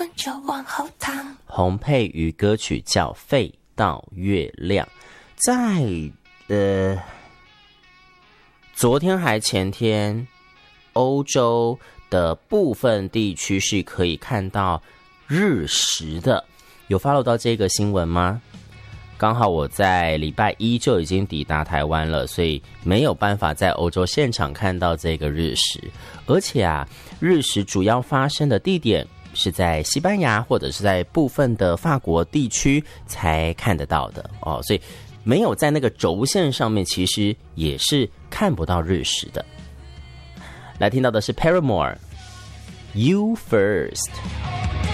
们就往后躺。 洪佩瑜歌曲叫《飞到月亮》，在昨天还前天，欧洲的部分地区是可以看到日食的。有 follow 到这个新闻吗？刚好我在礼拜一就已经抵达台湾了，所以没有办法在欧洲现场看到这个日食。而且啊，日食主要发生的地点是在西班牙或者是在部分的法国地区才看得到的哦，所以没有在那个轴线上面，其实也是看不到日食的。来听到的是 Paramore You First。